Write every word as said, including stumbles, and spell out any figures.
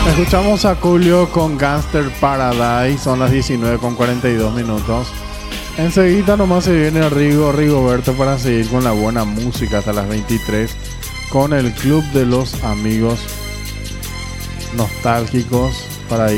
Escuchamos a Julio con Gangster Paradise. Son las diecinueve con cuarenta y dos minutos. Enseguida nomás se viene Rigo Rigoberto para seguir con la buena música hasta las veintitrés con el Club de los Amigos Nostálgicos para ir